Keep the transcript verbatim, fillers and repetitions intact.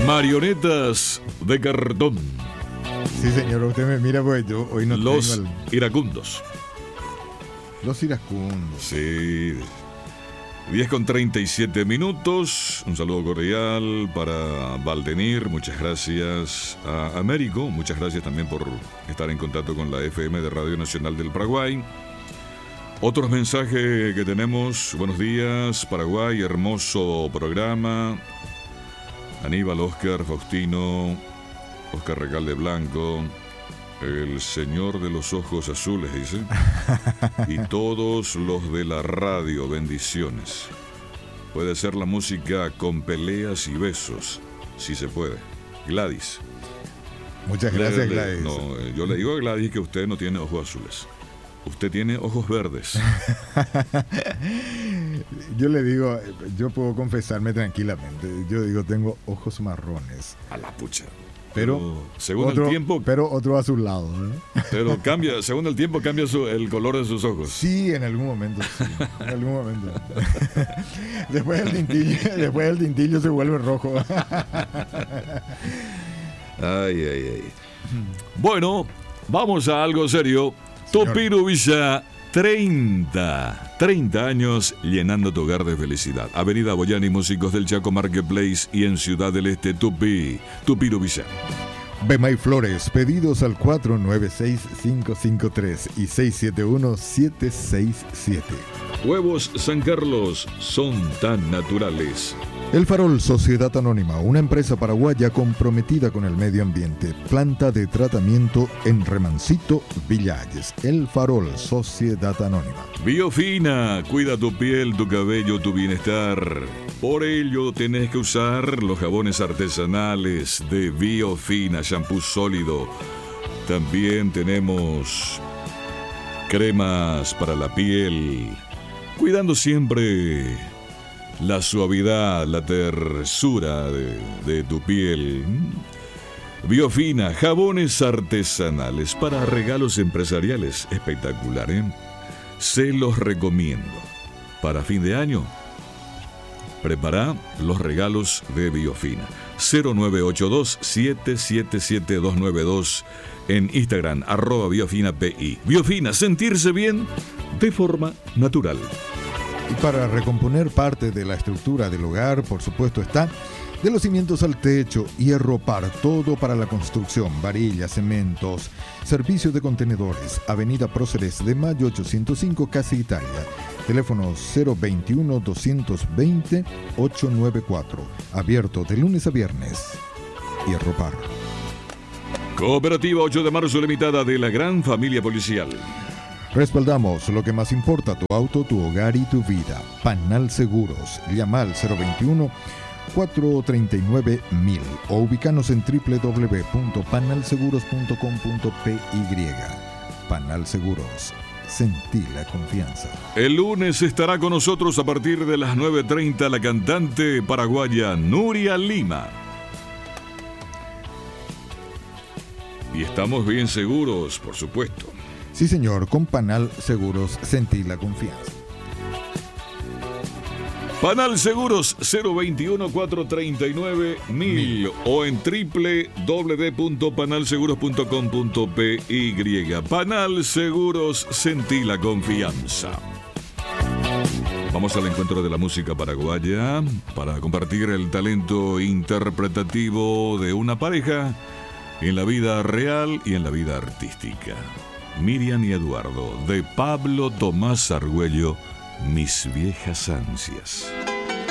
Marionetas de cartón. Sí, señor, usted me mira porque yo hoy no Los tengo el... iracundos. Los iracundos. Sí. diez con treinta y siete minutos. Un saludo cordial para Valdenir. Muchas gracias a Américo. Muchas gracias también por estar en contacto con la F M de Radio Nacional del Paraguay. Otros mensajes que tenemos. Buenos días, Paraguay. Hermoso programa. Aníbal, Oscar, Faustino, Oscar Recalde Blanco. El señor de los ojos azules, dice. Y todos los de la radio, bendiciones. Puede ser la música con peleas y besos, si se puede. Gladys. Muchas gracias, Le- le- Gladys. No, yo le digo a Gladys que usted no tiene ojos azules. Usted tiene ojos verdes. Yo le digo, yo puedo confesarme tranquilamente. Yo digo, tengo ojos marrones. A la pucha. Pero, según otro, el tiempo, pero otro azulado, ¿eh? pero cambia, según el tiempo cambia su- el color de sus ojos. Sí, en algún momento, sí. En algún momento. Después el tintillo, después el tintillo se vuelve rojo. Ay, ay, ay. Bueno, vamos a algo serio. Tupiro Villa, treinta. treinta años llenando tu hogar de felicidad. Avenida Boyani, Músicos del Chaco Marketplace y en Ciudad del Este, Tupi. Tupiro Villa. Bemay Flores, pedidos al cuatro nueve seis, cinco cinco tres y seis siete uno, siete seis siete. Huevos San Carlos son tan naturales. El Farol Sociedad Anónima, una empresa paraguaya comprometida con el medio ambiente. Planta de tratamiento en Remancito, Villalles. El Farol Sociedad Anónima. Biofina, cuida tu piel, tu cabello, tu bienestar. Por ello tenés que usar los jabones artesanales de Biofina, shampoo sólido. También tenemos cremas para la piel, cuidando siempre la suavidad, la tersura de, de tu piel. Biofina, jabones artesanales para regalos empresariales. Espectacular, ¿eh? Se los recomiendo. Para fin de año, prepara los regalos de Biofina. cero nueve ocho dos, siete siete siete, dos nueve dos en Instagram, arroba Biofina P I. Biofina, sentirse bien de forma natural. Y para recomponer parte de la estructura del hogar, por supuesto, está de los cimientos al techo, hierro par, todo para la construcción, varillas, cementos, servicio de contenedores, Avenida Próceres de Mayo ochocientos cinco, Casa Italia. Teléfono cero veintiuno, doscientos veinte, ochocientos noventa y cuatro. Abierto de lunes a viernes. Hierro par. Cooperativa ocho de marzo Limitada de la Gran Familia Policial. Respaldamos lo que más importa, tu auto, tu hogar y tu vida. Panal Seguros. Llama al cero veintiuno, cuatrocientos treinta y nueve, mil o ubicanos en doble u doble u doble u punto panal seguros punto com punto p y. Panal Seguros. Sentí la confianza. El lunes estará con nosotros a partir de las nueve treinta la cantante paraguaya Nuria Lima. Y estamos bien seguros, por supuesto. Sí, señor, con Panal Seguros sentí la confianza. Panal Seguros cero veintiuno, cuatrocientos treinta y nueve, mil o en doble u doble u doble u punto panal seguros punto com punto p y. Panal Seguros, sentí la confianza. Vamos al encuentro de la música paraguaya para compartir el talento interpretativo de una pareja en la vida real y en la vida artística. Miriam y Eduardo, de Pablo Tomás Argüello, Mis viejas ansias.